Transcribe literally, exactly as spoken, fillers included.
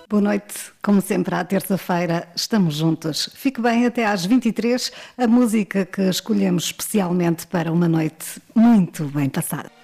Boa noite, como sempre à terça-feira estamos juntos. Fique bem até às vinte e três, a música que escolhemos especialmente para uma noite muito bem passada.